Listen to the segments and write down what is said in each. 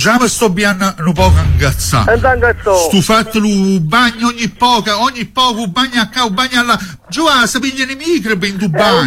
Già mi sto bianna un po' ingazzato. Stu fatto il bagno ogni poco un bagno a qua, un bagno alla... Già, si pigliano i microbi in tu bagno.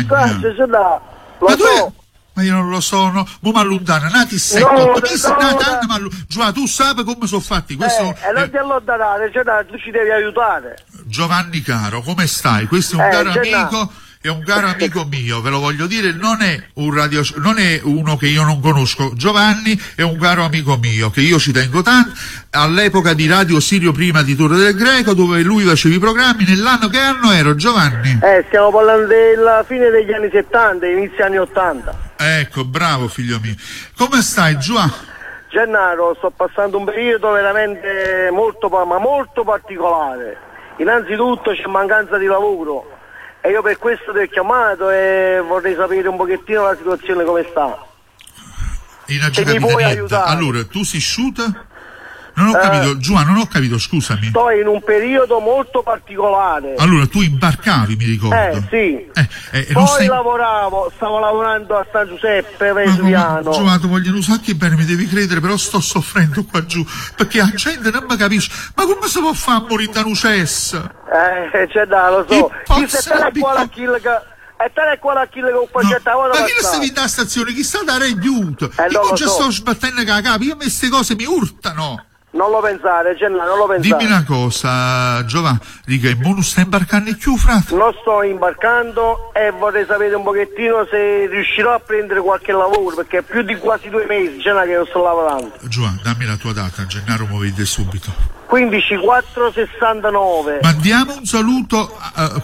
Ma io non lo so, no. Mo' mi allontano, nati secco. Già, tu sai come sono fatti. Questo e non ti allontanare, tu ci devi aiutare. Giovanni caro, come stai? Questo è un caro amico. È un caro amico mio, ve lo voglio dire, non è uno che io non conosco. Giovanni è un caro amico mio, che io ci tengo tanto, all'epoca di Radio Sirio prima di Torre del Greco, dove lui faceva i programmi. Nell'anno, che anno ero, Giovanni? Stiamo parlando della fine degli anni 70, inizio anni 80. Ecco, bravo figlio mio. Come stai, Giovanni? Gennaro, sto passando un periodo veramente molto particolare. Innanzitutto c'è mancanza di lavoro. E io per questo ti ho chiamato e vorrei sapere un pochettino la situazione come sta. Se mi puoi aiutare. Allora, tu sei shooter? Non ho capito, Giovanni, non ho capito, scusami. Sto in un periodo molto particolare. Allora, tu imbarcavi, mi ricordo. Sì. Poi stavo lavorando a San Giuseppe, Vesuviano. Giovanni, tu voglio un sacco bene, mi devi credere, però sto soffrendo qua giù, perché la gente non mi capisce. Ma come si può fare a morire da un cesso? Lo so. Chi se te ne qua la kill che... E te ne qua la kill che ho facciato. Ma chi ne stavi da stazione? Chi sta da aiuto? Io già sto sbattendo la capo, io queste cose mi urtano. Non lo pensare, Gennaro, non lo pensare. Dimmi una cosa, Giovanni, dica, non stai imbarcando più, frate? Non sto imbarcando e vorrei sapere un pochettino se riuscirò a prendere qualche lavoro, perché è più di quasi 2 mesi, Gennaro, che non sto lavorando. Giovanni, dammi la tua data, Gennaro, mi vede subito. 15469. Mandiamo un saluto,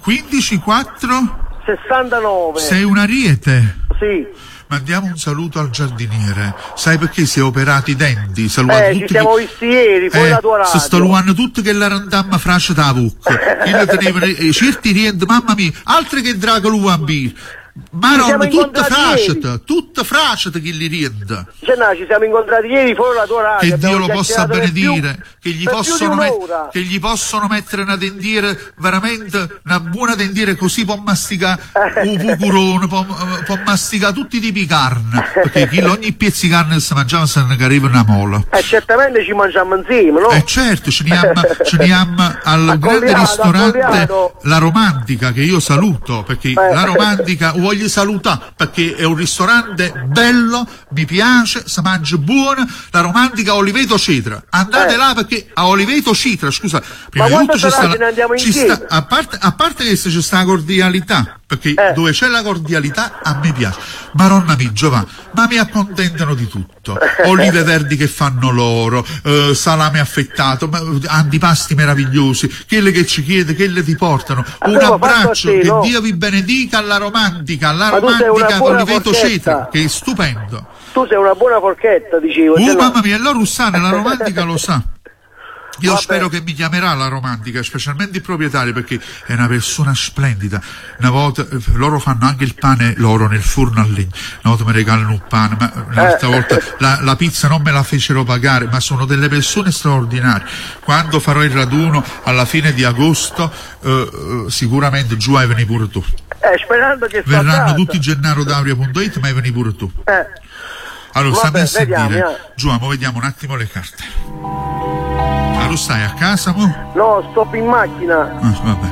15469. Sei un ariete? Sì. Mandiamo un saluto al giardiniere. Sai perché si è operato i denti? Ci siamo visti ieri, fuori la tua radio. Sto luando tutto che la randamma frascia da vucca. Io tenevano certi rientri, mamma mia, altre che drago l'uambir. Ma non, tutta frasciata che li rienda. Ci siamo incontrati ieri fuori la tua radio. Che Dio lo possa benedire, che gli possono mettere una dendiere, veramente una buona dendiere, così può masticare un bucurone, può masticare tutti i tipi di carne, perché ogni pezzo di carne che si mangiava se ne arriva una mola. Certamente ci mangiamo insieme, no? Certo, ce ne andiamo al grande ristorante La Romantica, che io saluto, perché La Romantica voglio salutare, perché è un ristorante bello, mi piace, si mangia buono. La Romantica a Oliveto Cetra, andate là, perché a Oliveto Cetra, scusa, prima di tutto a parte che c'è sta la cordialità, perché dove c'è la cordialità a me piace. Maronna mia, Giovanni, ma mi accontentano di tutto, olive verdi che fanno loro, salame affettato, antipasti meravigliosi, quelle che ci chiede, quelle ti portano. Un abbraccio, che Dio vi benedica alla Romantica Oliveto Cetra, che è stupendo. Tu sei una buona forchetta, dicevo. Mamma mia, la Russana, la Romantica lo sa. Io spero che mi chiamerà La Romantica, specialmente il proprietario, perché è una persona splendida. Una volta loro fanno anche il pane loro nel forno a legna, una volta mi regalano un pane, ma l'altra volta la pizza non me la fecero pagare, ma sono delle persone straordinarie. Quando farò il raduno alla fine di agosto, sicuramente giù hai venire pure tu. Sperando che verranno tutti gennarodauria.it, ma hai venire pure tu. Allora, stammi a sentire. Giù, vediamo un attimo le carte. Allora, stai a casa, mo? No, sto in macchina. Vabbè.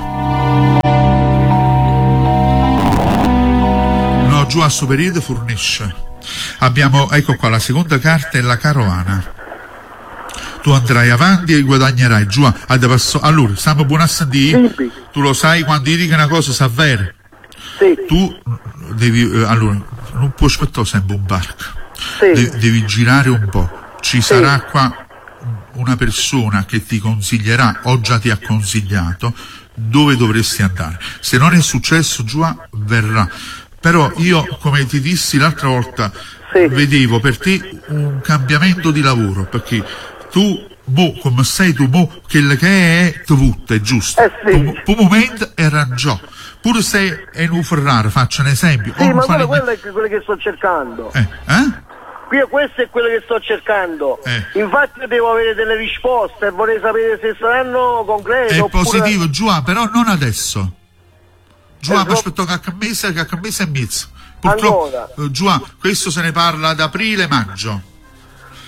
No, giù a sto periodo fornisce. Abbiamo, ecco qua, la seconda carta è la carovana. Tu andrai avanti e guadagnerai. Giù, allora, stiamo buoni a sentire. Tu lo sai, quando ti dico una cosa sa vera. Sì. Tu devi, allora, non puoi aspettare sempre un barco. Sì. Devi girare un po'. Ci sarà qua una persona che ti consiglierà, o già ti ha consigliato, dove dovresti andare. Se non è successo, giù verrà. Però io, come ti dissi l'altra volta, vedevo per te un cambiamento di lavoro, perché tu, come sei tu, quello che è dovuto, è giusto. Per un momento era già. Pure se è un Ferrari, faccio un esempio. Sì, ma quello è quello che sto cercando. Questo è quello che sto cercando. Infatti io devo avere delle risposte e vorrei sapere se saranno concrete. È positivo, Giù, però non adesso. Giù, mi aspetto che a mese e mezzo. Purtroppo, Giù, questo se ne parla ad aprile-maggio.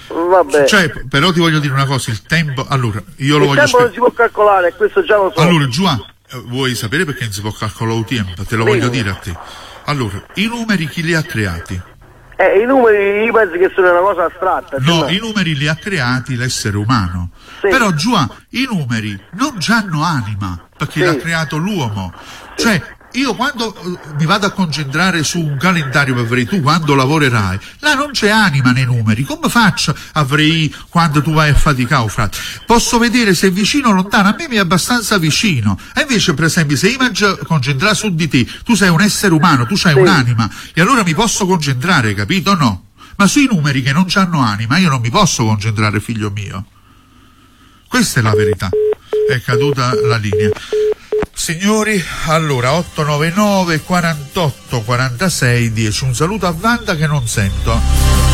Vabbè. Cioè, però ti voglio dire una cosa, il tempo, allora, io lo voglio il tempo non si può calcolare, questo già lo so. Allora, Giovanni, vuoi sapere perché non si può calcolare il tempo? Te lo voglio dire a te. Allora, i numeri chi li ha creati? I numeri io penso che sono una cosa astratta. No, i numeri li ha creati l'essere umano. Sì. Però, Giovanni, i numeri non hanno anima, perché l'ha creato l'uomo. Cioè, io quando mi vado a concentrare su un calendario per vedere tu quando lavorerai, là non c'è anima nei numeri. Come faccio a vedere quando tu vai a faticare, frate? Posso vedere se è vicino o lontano, a me mi è abbastanza vicino. E invece, per esempio, se io mi concentrare su di te, tu sei un essere umano, tu hai un'anima, e allora mi posso concentrare, capito o no? Ma sui numeri che non hanno anima io non mi posso concentrare, figlio mio. Questa è la verità. È caduta la linea. Signori, allora 899 48 46 10. Un saluto a Wanda che non sento.